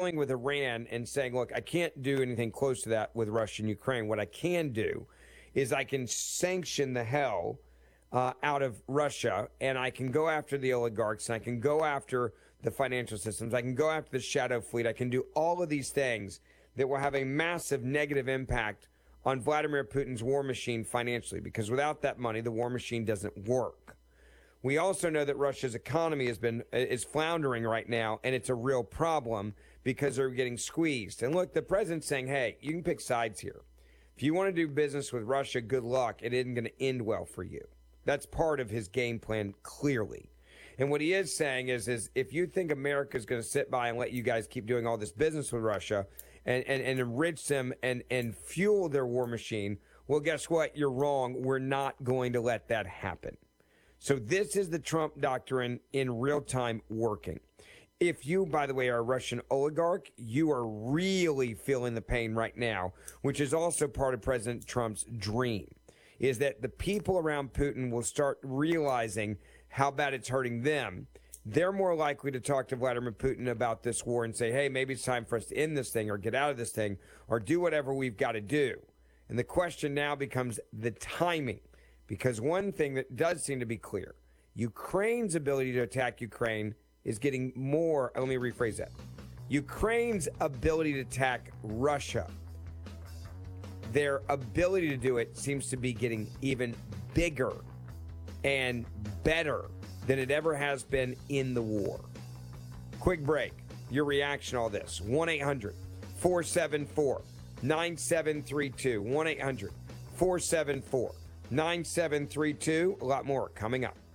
dealing with Iran and saying, look, I can't do anything close to that with Russia and Ukraine. What I can do is I can sanction the hell out of Russia, and I can go after the oligarchs, and I can go after the financial systems. I can go after the shadow fleet. I can do all of these things that will have a massive negative impact on Vladimir Putin's war machine financially, because without that money, the war machine doesn't work. We also know that Russia's economy is floundering right now, and it's a real problem because they're getting squeezed. And look, the president's saying, hey, you can pick sides here. If you want to do business with Russia, good luck. It isn't going to end well for you. That's part of his game plan, clearly. And what he is saying is if you think America's going to sit by and let you guys keep doing all this business with Russia and enrich them and fuel their war machine, well, guess what? You're wrong. We're not going to let that happen. So this is the Trump doctrine in real time working. If you, by the way, are a Russian oligarch, you are really feeling the pain right now, which is also part of President Trump's dream, is that the people around Putin will start realizing how bad it's hurting them. They're more likely to talk to Vladimir Putin about this war and say, hey, maybe it's time for us to end this thing or get out of this thing or do whatever we've got to do. And the question now becomes the timing. Because one thing that does seem to be clear, Ukraine's ability to attack Ukraine is getting more. Let me rephrase that. Ukraine's ability to attack Russia, their ability to do it seems to be getting even bigger and better than it ever has been in the war. Quick break. Your reaction to all this. 1-800-474-9732. 1-800-474-9732. A lot more coming up.